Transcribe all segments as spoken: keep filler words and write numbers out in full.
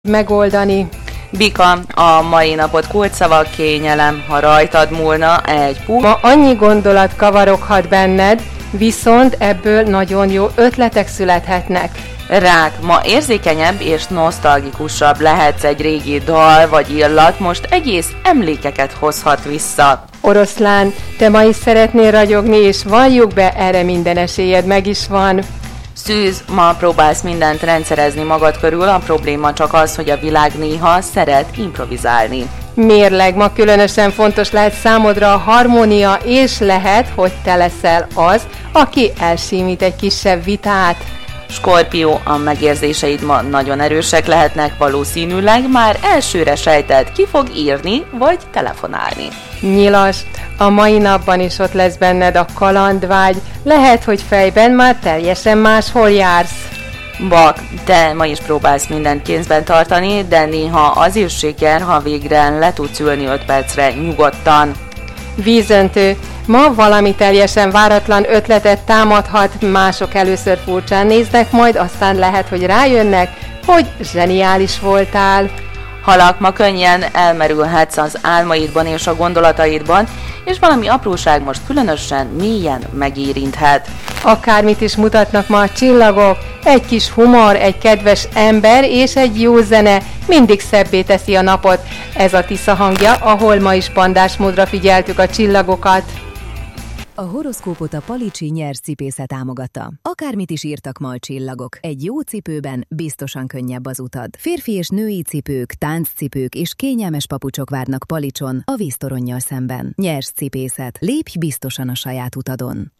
megoldani. Bika, a mai napot kulcsszavak: kényelem, ha rajtad múlna egy pú. Ma annyi gondolat kavaroghat benned, viszont ebből nagyon jó ötletek születhetnek. Rák, ma érzékenyebb és nosztalgikusabb lehetsz, egy régi dal vagy illat most egész emlékeket hozhat vissza. Oroszlán, te ma is szeretnél ragyogni, és valljuk be, erre minden esélyed meg is van. Szűz, ma próbálsz mindent rendszerezni magad körül, a probléma csak az, hogy a világ néha szeret improvizálni. Mérleg, ma különösen fontos lehet számodra a harmónia, és lehet, hogy te leszel az, aki elsímít egy kisebb vitát. Skorpió, a megérzéseid ma nagyon erősek lehetnek, valószínűleg már elsőre sejted, ki fog írni vagy telefonálni. Nyilas, a mai napban is ott lesz benned a kalandvágy, lehet, hogy fejben már teljesen máshol jársz. Bak, te ma is próbálsz mindent kézben tartani, de néha az is siker, ha végre le tudsz ülni öt percre nyugodtan. Vízöntő, ma valami teljesen váratlan ötletet támadhat, mások először furcsán néznek, majd aztán lehet, hogy rájönnek, hogy zseniális voltál. Halak, ma könnyen elmerülhetsz az álmaidban és a gondolataidban, és valami apróság most különösen mélyen megérinthet. Akármit is mutatnak ma a csillagok, egy kis humor, egy kedves ember és egy jó zene mindig szebbé teszi a napot. Ez a Tisza hangja, ahol ma is pandásmódra figyeltük a csillagokat. A horoszkópot a Palicsi Nyers cipésze támogatta. Akármit is írtak ma a csillagok, egy jó cipőben biztosan könnyebb az utad. Férfi és női cipők, tánccipők és kényelmes papucsok várnak Palicson a víztoronnyal szemben. Nyers cipészet. Lépj biztosan a saját utadon.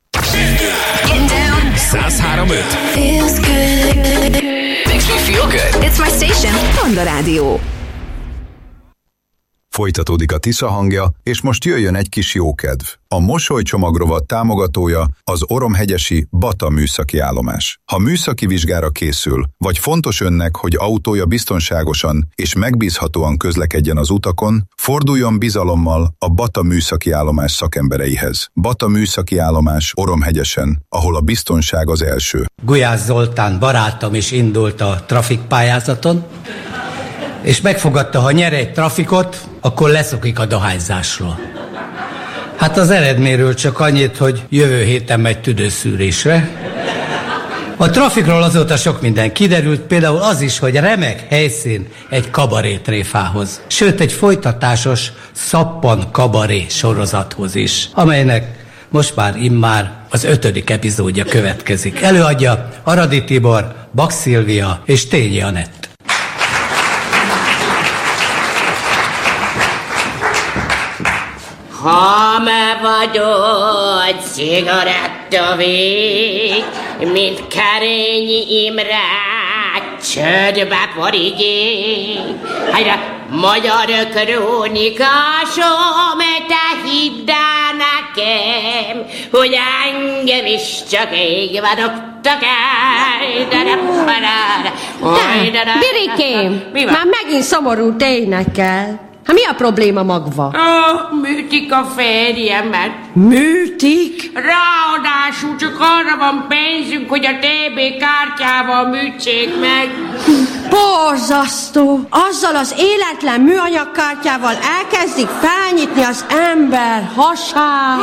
száz három pont öt Feels good. Makes me feel good. It's my station. Panda Rádió. Folytatódik a Tisza hangja, és most jöjjön egy kis jókedv. A mosolycsomag támogatója az Oromhegyesi Bata műszaki állomás. Ha műszaki vizsgára készül, vagy fontos önnek, hogy autója biztonságosan és megbízhatóan közlekedjen az utakon, forduljon bizalommal a Bata műszaki állomás szakembereihez. Bata műszaki állomás Oromhegyesen, ahol a biztonság az első. Gulyás Zoltán barátom is indult a trafikpályázaton, és megfogadta, ha nyer egy trafikot, akkor leszokik a dohányzásról. Hát az eredményről csak annyit, hogy jövő héten megy tüdőszűrésre. A trafikról azóta sok minden kiderült, például az is, hogy remek helyszín egy kabarétréfához. Sőt, egy folytatásos szappan kabaré sorozathoz is, amelynek most már immár az ötödik epizódja következik. Előadja Aradi Tibor, Bak Szilvia és Tényi Anett. Ha me vagyod cigarettavég, mint Kerényi Imre, csődbe porigé. Helyre, magyar krónikásom, te hidd el nekem, hogy engem is csak égve dobtak el. Birikém, már megint szomorú énekel. Hát mi a probléma magva? Oh, műtik a férjemet. Műtik? Ráadásul csak arra van pénzünk, hogy a té bé kártyával műtsék meg. Borzasztó! Azzal az életlen műanyag kártyával elkezdik felnyitni az ember hasát.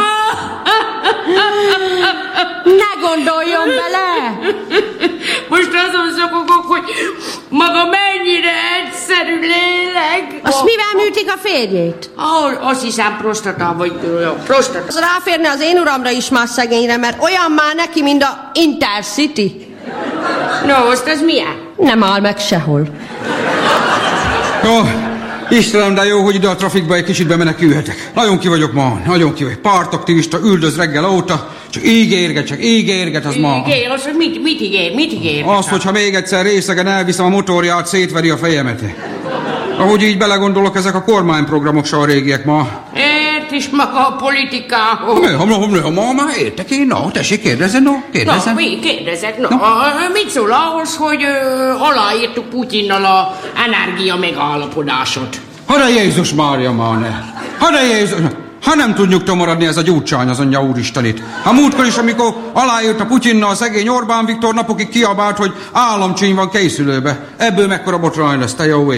Ne gondoljon bele! Most azon szokogok, hogy maga mennyire egyszerű lélek. Azt mivel műtik a férjét? Oh, azt hiszem prostata, vagy prostata. Az ráférne az én uramra is már szegényre, mert olyan már neki, mint a Intercity. No, azt ez milyen? Nem áll meg sehol. Jó, Istenem, de jó, hogy ide a trafikba egy kicsit bemenekülhetek. Nagyon ki vagyok ma, nagyon ki vagyok. Pártaktivista üldöz reggel óta, csak ígérget, csak ígérget az ma. Ígér, az, hogy mit, mit ígér, mit ígér? Azt, hogyha még egyszer részegen elviszem a motorját, szétveri a fejemet. Ahogy így belegondolok, ezek a kormányprogramok se a régiek ma. Ért is maga a politikához. Ne, ha, ha, ha, ma már értek én, no, tessék, kérdezzen, no, kérdezzen. No, mi, kérdezek, no. no. Mit szól ahhoz, hogy ö, aláírtuk Putyinnal a energia megállapodásot? Hada Jézus Mária, máne! Hada Jézus! Ha nem tud nyugton maradni ez a gyurcsány, az anyja úristenit. Ha múltkor is, amikor aláírt a Putyinnal, a szegény Orbán Viktor napokig kiabált, hogy államcsíny van készülőbe. Ebből mekkora botrány lesz, te jó ég.